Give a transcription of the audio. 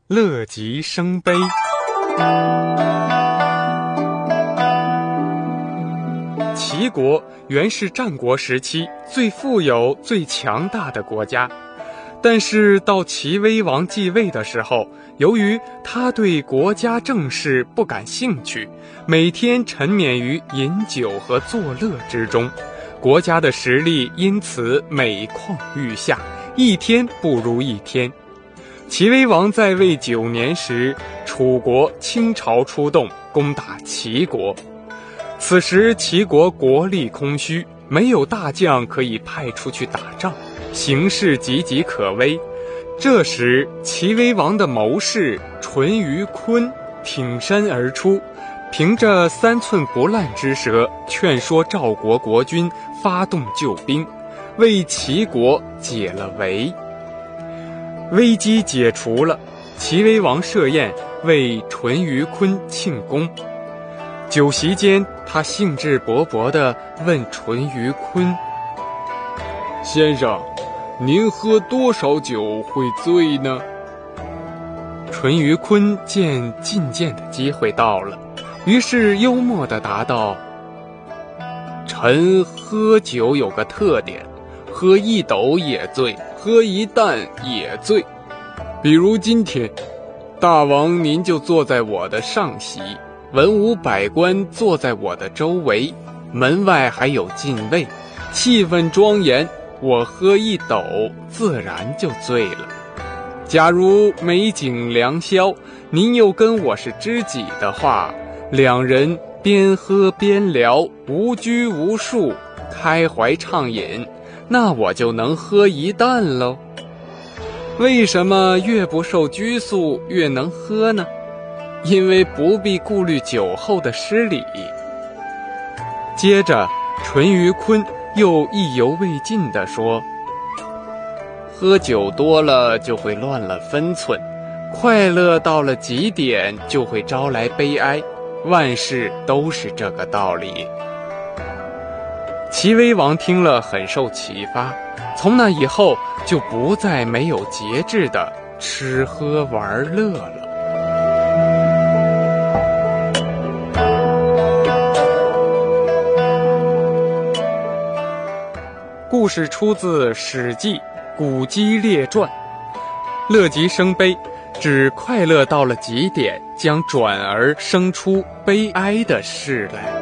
乐极生悲。齐国原是战国时期最富有、最强大的国家，但是到齐威王继位的时候，由于他对国家政事不感兴趣，每天沉湎于饮酒和作乐之中，国家的实力因此每况愈下，一天不如一天。齐威王在位9年时，楚国倾巢出动，攻打齐国。此时齐国国力空虚，没有大将可以派出去打仗，形势岌岌可危。这时齐威王的谋士淳于髡挺身而出，凭着3寸不烂之舌，劝说赵国国君发动救兵，为齐国解了围。危机解除了，齐威王设宴为淳于髡庆功。酒席间，他兴致勃勃地问淳于髡：“ 先生，您喝多少酒会醉呢？” 淳于髡见觐见的机会到了，于是幽默地答道：“ 臣喝酒有个特点，喝1斗也醉，喝1担也醉。比如今天，大王您就坐在我的上席，文武百官坐在我的周围，门外还有禁卫，气氛庄严，我喝1斗自然就醉了。假如美景良宵，您又跟我是知己的话，两人边喝边聊，无拘无束，开怀畅饮，那我就能喝1担喽。为什么越不受拘束越能喝呢？因为不必顾虑酒后的失礼。” 接着淳于髡又意犹未尽地说：“ 喝酒多了就会乱了分寸，快乐到了极点就会招来悲哀，万事都是这个道理。” 齐威王听了很受启发，从那以后就不再没有节制的吃喝玩乐了。故事出自《史记·古基列传》，乐极生悲，指快乐到了极点，将转而生出悲哀的事来。